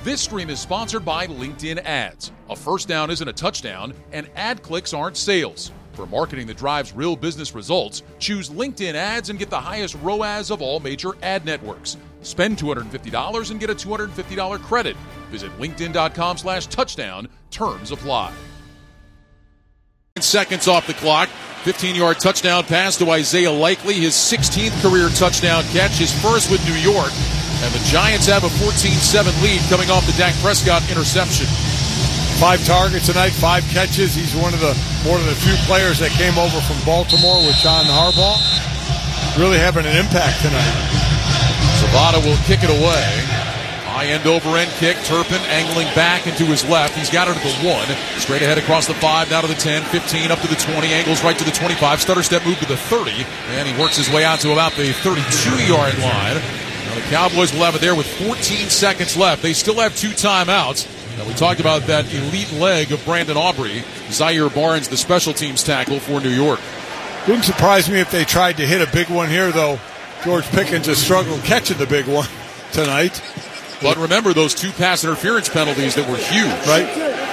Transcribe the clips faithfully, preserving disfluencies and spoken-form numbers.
This stream is sponsored by LinkedIn Ads. A first down isn't a touchdown, and ad clicks aren't sales. For marketing that drives real business results, choose LinkedIn Ads and get the highest R O A S of all major ad networks. Spend two hundred fifty dollars and get a two hundred fifty dollars credit. Visit linkedin.com slash touchdown. Terms apply. Seconds off the clock. fifteen-yard touchdown pass to Isaiah Likely, his sixteenth career touchdown catch, his first with New York. And the Giants have a fourteen seven lead coming off the Dak Prescott interception. Five targets tonight, five catches. He's one of the more than a few players that came over from Baltimore with John Harbaugh. Really having an impact tonight. Zavada will kick it away. High end over end kick. Turpin angling back into his left. He's got it at the one. Straight ahead across the five, now to the ten, fifteen, up to the twenty. Angles right to the twenty-five. Stutter step move to the thirty. And he works his way out to about the thirty-two-yard line. Now the Cowboys will have it there with fourteen seconds left. They still have two timeouts. Now we talked about that elite leg of Brandon Aubrey. Zaire Barnes, the special teams tackle for New York. Wouldn't surprise me if they tried to hit a big one here, though. George Pickens has struggled catching the big one tonight. But remember those two pass interference penalties that were huge. Right.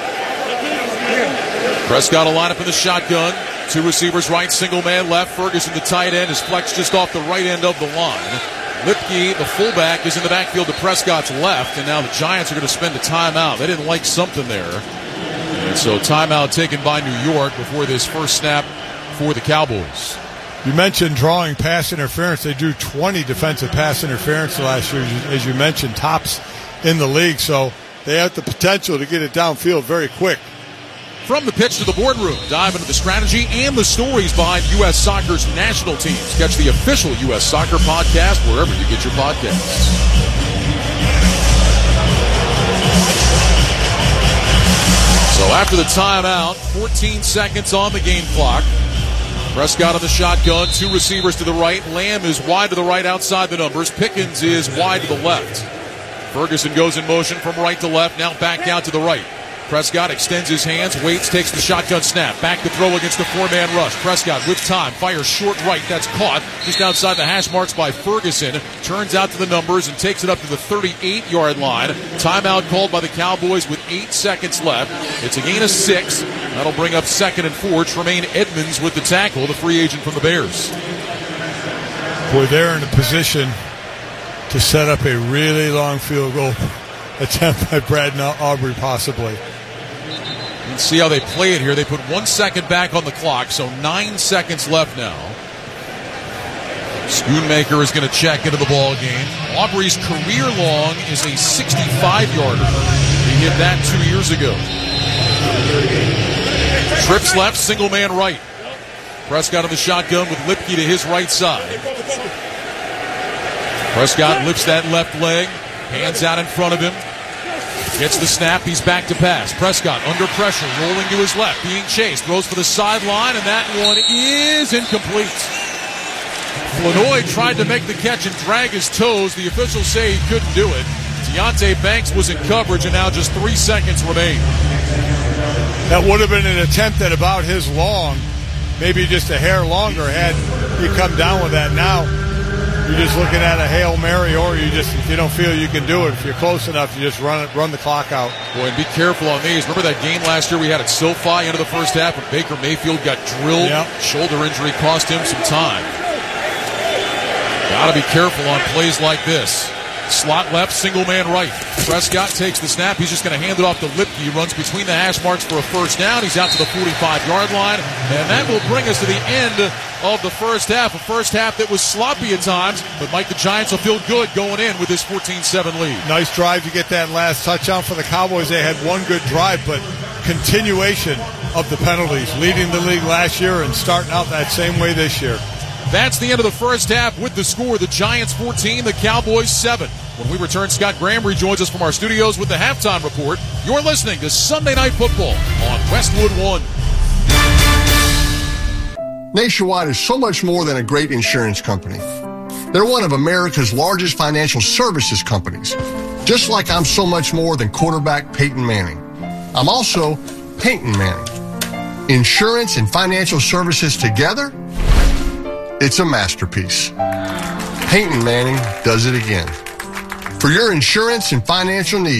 Prescott will line up in the shotgun. Two receivers right, single man left. Ferguson, the tight end, is flexed just off the right end of the line. Lipke, the fullback, is in the backfield to Prescott's left, and now the Giants are going to spend a timeout. They didn't like something there. And so timeout taken by New York before this first snap for the Cowboys. You mentioned drawing pass interference. They drew twenty defensive pass interference last year, as you mentioned, tops in the league. So they have the potential to get it downfield very quick. From the pitch to the boardroom, dive into the strategy and the stories behind U S Soccer's national teams. Catch the official U S Soccer podcast wherever you get your podcasts. So after the timeout, fourteen seconds on the game clock. Prescott on the shotgun, two receivers to the right. Lamb is wide to the right outside the numbers. Pickens is wide to the left. Ferguson goes in motion from right to left, now back down to the right. Prescott extends his hands, waits, takes the shotgun snap. Back to throw against the four-man rush. Prescott with time, fires short right. That's caught just outside the hash marks by Ferguson. Turns out to the numbers and takes it up to the thirty-eight-yard line. Timeout called by the Cowboys with eight seconds left. It's a gain of six. That'll bring up second and four. Tremaine Edmonds with the tackle, the free agent from the Bears. Boy, they're in a position to set up a really long field goal attempt by Brad Aubrey possibly. Let's see how they play it here. They put one second back on the clock, so nine seconds left now. Schoonmaker is going to check into the ball game. Aubrey's career long is a sixty-five-yarder. He hit that two years ago. Trips left, single man right. Prescott on the shotgun with Lipke to his right side. Prescott lifts that left leg, hands out in front of him. Gets the snap, he's back to pass. Prescott under pressure, rolling to his left, being chased, throws for the sideline, and that one is incomplete. Flanoy tried to make the catch and drag his toes. The officials say he couldn't do it. Deonte Banks was in coverage, and now just three seconds remain. That would have been an attempt at about his long, maybe just a hair longer had he come down with that. Now you're just looking at a Hail Mary, or you just, if you don't feel you can do it, if you're close enough, you just run it, run the clock out. Boy, and be careful on these. Remember that game last year we had at SoFi into the first half when Baker Mayfield got drilled? Yep. Shoulder injury cost him some time. Got to be careful on plays like this. Slot left, single man right. Prescott takes the snap. He's just going to hand it off to Lipke. He runs between the hash marks for a first down. He's out to the forty-five-yard line. And that will bring us to the end of the first half. A first half that was sloppy at times. But, Mike, the Giants will feel good going in with this fourteen seven lead. Nice drive to get that last touchdown for the Cowboys. They had one good drive, but continuation of the penalties. Leading the league last year and starting out that same way this year. That's the end of the first half with the score. The Giants fourteen, the Cowboys seven. When we return, Scott Graham rejoins us from our studios with the halftime report. You're listening to Sunday Night Football on Westwood One. Nationwide is so much more than a great insurance company. They're one of America's largest financial services companies. Just like I'm so much more than quarterback Peyton Manning. I'm also Peyton Manning. Insurance and financial services together? It's a masterpiece. Peyton Manning does it again. For your insurance and financial needs,